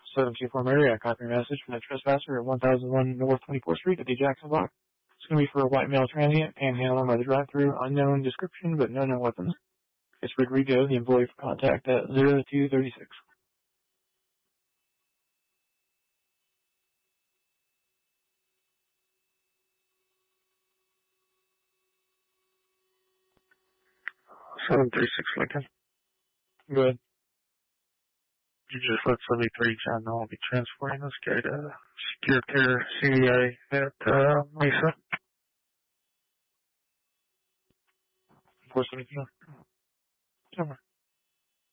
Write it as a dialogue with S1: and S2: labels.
S1: 724 Mary, I copy your message from the trespasser at 1001 North 24th Street at the Jackson Block. It's going to be for a white male transient, panhandling by the drive-thru, unknown description, but no known weapons. It's Rodrigo, the employee for contact at 0236.
S2: Lincoln.
S1: Good.
S2: You just let 73 John know I'll be transporting this guy to Secure Care CDI at Mesa.
S1: 474.
S2: Over.